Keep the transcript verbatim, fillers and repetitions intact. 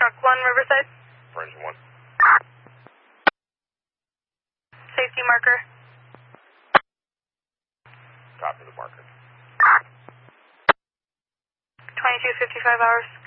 Truck one, Riverside. Bridge one. Safety marker. Copy the marker. twenty-two fifty-five hours.